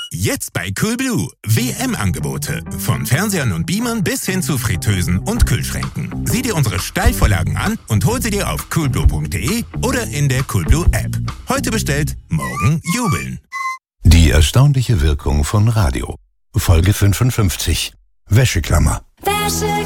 Jetzt bei Coolblue. WM-Angebote. Von Fernsehern und Beamern bis hin zu Fritteusen und Kühlschränken. Sieh dir unsere Steilvorlagen an und hol sie dir auf coolblue.de oder in der Coolblue-App. Heute bestellt, morgen jubeln. Die erstaunliche Wirkung von Radio. Folge 55. Wäscheklammer.